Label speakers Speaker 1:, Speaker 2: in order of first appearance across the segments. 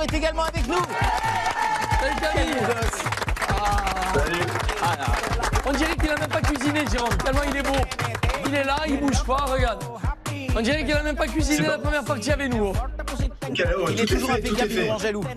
Speaker 1: est également avec nous.
Speaker 2: Salut Camille. On dirait qu'il a même pas cuisiné, Jérôme, tellement il est beau. Il est là, il bouge pas, regarde. On dirait qu'il a même pas cuisiné la première partie avec nous.
Speaker 1: Il est toujours impeccable, il rend jaloux.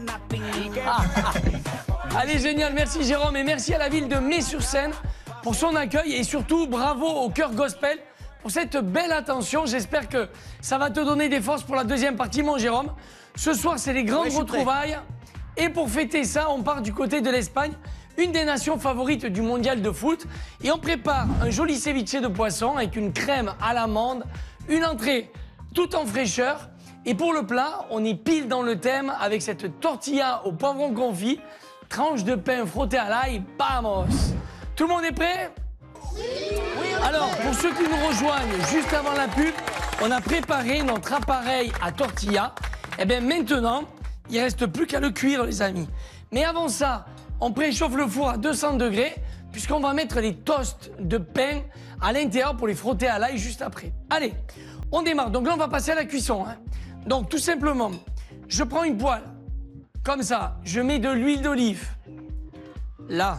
Speaker 2: Allez, génial, merci Jérôme et merci à la ville de Mai-sur-Seine pour son accueil et surtout bravo au chœur gospel pour cette belle attention. J'espère que ça va te donner des forces pour la deuxième partie, mon Jérôme. Ce soir, c'est les grandes retrouvailles. Et pour fêter ça, on part du côté de l'Espagne, une des nations favorites du mondial de foot. Et on prépare un joli ceviche de poisson avec une crème à l'amande, une entrée tout en fraîcheur. Et pour le plat, on est pile dans le thème avec cette tortilla au poivron confit, tranche de pain frottée à l'ail, vamos! Tout le monde est prêt? Oui. Alors, pour ceux qui nous rejoignent juste avant la pub, on a préparé notre appareil à tortilla. Et bien maintenant, il ne reste plus qu'à le cuire, les amis. Mais avant ça, on préchauffe le four à 200 degrés, puisqu'on va mettre les toasts de pain à l'intérieur pour les frotter à l'ail juste après. Allez, on démarre. Donc là, on va passer à la cuisson. Donc, tout simplement, je prends une poêle, comme ça. Je mets de l'huile d'olive, là,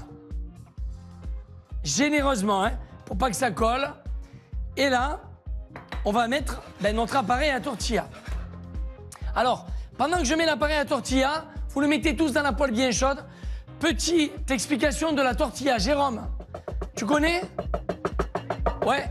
Speaker 2: généreusement, pour pas que ça colle. Et là, on va mettre notre appareil à tortilla. Alors, pendant que je mets l'appareil à tortilla, vous le mettez tous dans la poêle bien chaude. Petite explication de la tortilla. Jérôme, tu connais? Ouais.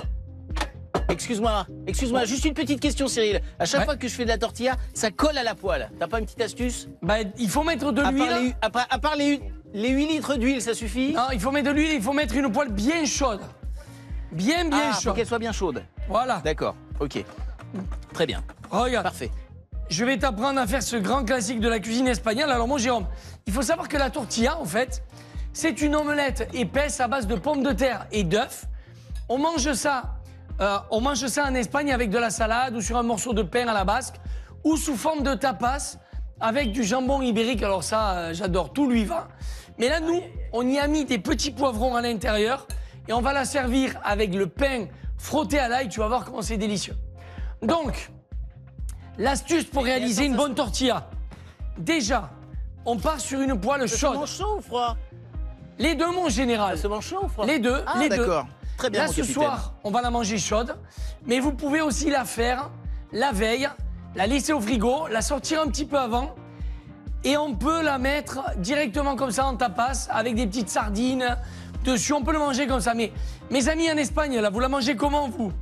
Speaker 1: Excuse-moi, juste une petite question, Cyril. À chaque fois que je fais de la tortilla, ça colle à la poêle. T'as pas une petite astuce?
Speaker 2: Il faut mettre de l'huile.
Speaker 1: À part les 8 litres d'huile, ça suffit?
Speaker 2: Non, il faut mettre de l'huile, il faut mettre une poêle bien chaude. Bien chaude.
Speaker 1: Faut qu'elle soit bien chaude.
Speaker 2: Voilà.
Speaker 1: D'accord, ok. Très bien.
Speaker 2: Regarde.
Speaker 1: Parfait.
Speaker 2: Je vais t'apprendre à faire ce grand classique de la cuisine espagnole. Alors, mon Jérôme, il faut savoir que la tortilla, en fait, c'est une omelette épaisse à base de pommes de terre et d'œufs. On mange ça en Espagne avec de la salade ou sur un morceau de pain à la basque ou sous forme de tapas avec du jambon ibérique. Alors ça, j'adore, tout lui va. Mais là, nous, on y a mis des petits poivrons à l'intérieur et on va la servir avec le pain frotté à l'ail. Tu vas voir comment c'est délicieux. Donc, l'astuce pour réaliser une bonne tortilla. Déjà, on part sur une poêle chaude. Ça se
Speaker 1: mange chaud ou froid?
Speaker 2: Les deux, mon général.
Speaker 1: Ça se mange chaud ou froid?
Speaker 2: Les deux, les deux.
Speaker 1: D'accord. Très bien,
Speaker 2: là,
Speaker 1: mon
Speaker 2: ce
Speaker 1: capitaine.
Speaker 2: soir, on va la manger chaude. Mais vous pouvez aussi la faire la veille, la laisser au frigo, la sortir un petit peu avant. Et on peut la mettre directement comme ça en tapas avec des petites sardines dessus. On peut le manger comme ça. Mais mes amis en Espagne, là, vous la mangez comment, vous?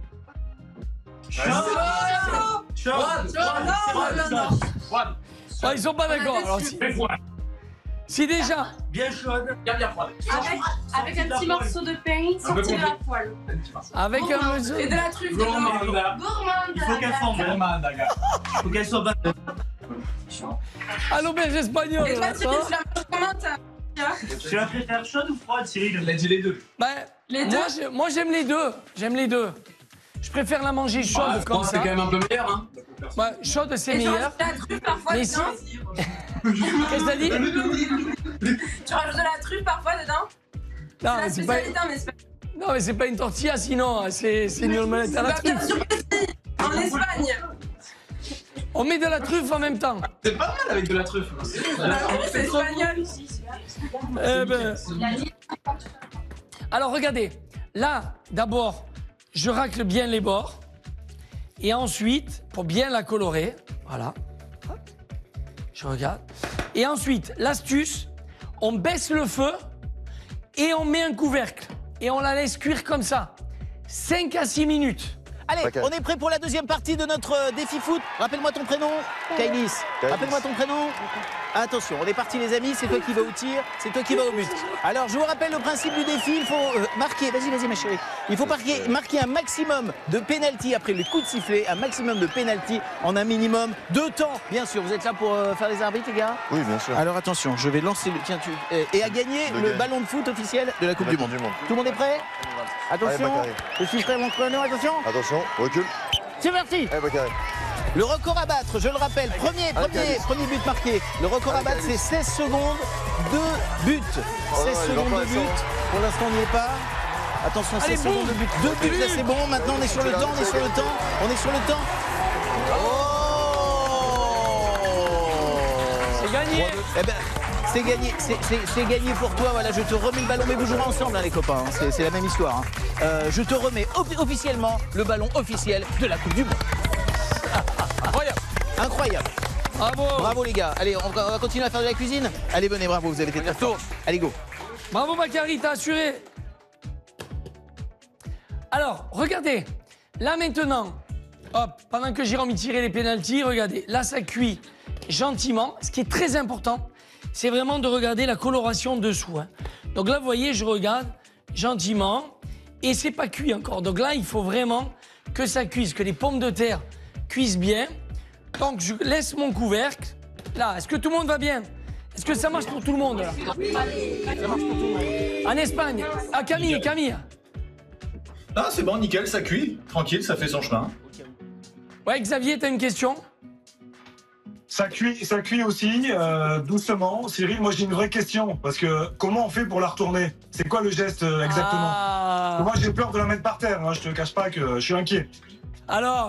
Speaker 2: Oh, ils sont pas d'accord. Alors, si déjà.
Speaker 3: Bien chaude, bien froide.
Speaker 4: Avec un petit morceau de pain sorti de la poêle.
Speaker 2: Avec un morceau.
Speaker 4: Et de la truffe dedans. Gourmande.
Speaker 3: Il faut qu'elle fonde, gourmande, il faut qu'elle soit bonne.
Speaker 2: À l'auberge espagnole.
Speaker 4: Et toi, Cyril, tu la manges comment
Speaker 3: Tu la préfères chaude ou froide, Cyril? Il a dit les deux.
Speaker 4: Les deux.
Speaker 2: Moi, j'aime les deux. J'aime les deux. Je préfère la manger chaude comme ça.
Speaker 5: C'est quand même un peu meilleur, hein.
Speaker 2: Ouais, chaude, c'est
Speaker 4: Et
Speaker 2: meilleur.
Speaker 4: tu rajoutes de la truffe parfois
Speaker 2: Mais
Speaker 4: dedans.
Speaker 2: Qu'est-ce que t'as dit?
Speaker 4: Tu rajoutes de la truffe parfois dedans.
Speaker 2: Non, mais
Speaker 4: C'est la
Speaker 2: c'est pas.
Speaker 4: spécialité en Espagne.
Speaker 2: Non, mais c'est pas une tortilla, sinon. C'est une omelette à la
Speaker 4: Bien
Speaker 2: truffe.
Speaker 4: sûr que si. En Espagne.
Speaker 2: On met de la truffe en même temps.
Speaker 5: C'est pas mal avec de la truffe.
Speaker 4: C'est espagnol.
Speaker 2: Eh ben. Alors, regardez. Là, d'abord, je racle bien les bords. Et ensuite, pour bien la colorer, voilà. Hop. Je regarde. Et ensuite, l'astuce, on baisse le feu et on met un couvercle. Et on la laisse cuire comme ça. 5 à 6 minutes.
Speaker 1: Allez, on est prêt pour la deuxième partie de notre défi foot. Rappelle-moi ton prénom. Kailis. Rappelle-moi ton prénom. Attention, on est parti les amis, c'est toi qui vas au tir, c'est toi qui vas au but. Alors, je vous rappelle le principe du défi, il faut marquer, vas-y ma chérie. Il faut marquer un maximum de pénalty après le coup de sifflet, un maximum de pénalty en un minimum de temps. Bien sûr, vous êtes là pour faire les arbitres les gars?
Speaker 6: Oui, bien sûr.
Speaker 1: Alors attention, je vais lancer le... Tiens, et à gagner le ballon de foot officiel de la Coupe du Monde. Tout le monde est prêt? Attention, je chiffrerai mon chrono, attention.
Speaker 6: Attention, recule.
Speaker 1: C'est parti. Le record à battre, je le rappelle, premier but marqué. Le record à battre, c'est 16 secondes de but. 16 secondes de but. Pour l'instant, on n'y est pas. Attention, 16 secondes de but. 2 buts, là c'est bon. Maintenant, on est sur le temps, on est sur le temps. On est sur le temps. Oh!
Speaker 2: gagné.
Speaker 1: Eh ben, c'est gagné, c'est gagné pour toi. Voilà, je te remets le ballon, mais vous jouerez ensemble, hein, les copains. Hein. C'est la même histoire. Hein. Je te remets officiellement le ballon officiel de la Coupe du Monde.
Speaker 2: Incroyable.
Speaker 1: Incroyable.
Speaker 2: Bravo.
Speaker 1: Bravo les gars. Allez, on va continuer à faire de la cuisine. Allez, venez, bravo, vous avez été très forts. Allez, go.
Speaker 2: Bravo Bakary, t'as assuré. Alors, regardez. Là maintenant, hop, pendant que Jérôme y tirait les pénaltys, regardez. Là, ça cuit gentiment. Ce qui est très important, c'est vraiment de regarder la coloration dessous. Hein. Donc là, vous voyez, je regarde gentiment. Et c'est pas cuit encore. Donc là, il faut vraiment que ça cuise, que les pommes de terre cuisent bien. Donc je laisse mon couvercle. Là, est-ce que tout le monde va bien? Est-ce que ça marche pour tout le monde là? Ça marche pour tout le monde. En Espagne. Ah, Camille.
Speaker 6: Ah, c'est bon, nickel, ça cuit. Tranquille, ça fait son chemin.
Speaker 2: Ouais, Xavier, t'as une question?
Speaker 7: Ça cuit aussi, doucement. Cyril, moi j'ai une vraie question. Parce que comment on fait pour la retourner? C'est quoi le geste exactement?
Speaker 2: Ah.
Speaker 7: Moi j'ai peur de la mettre par terre. Hein, je te cache pas que je suis inquiet.
Speaker 2: Alors,